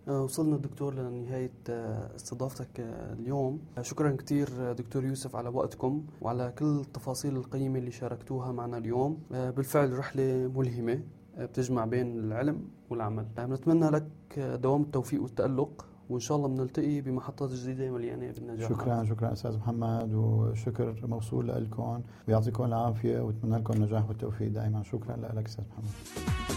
وصلنا دكتور لنهاية استضافتك اليوم. شكرا كتير دكتور يوسف على وقتكم وعلى كل التفاصيل القيمة اللي شاركتوها معنا اليوم. بالفعل رحلة ملهمة بتجمع بين العلم والعمل. نتمنى لك دوام التوفيق والتألق، وإن شاء الله بنلتقي بمحطات جديدة مليانة بالنجاح. شكرا أستاذ محمد، وشكر موصول لكم، ويعطيكم العافية واتمنى لكم النجاح والتوفيق دائما. شكرا لك أستاذ محمد.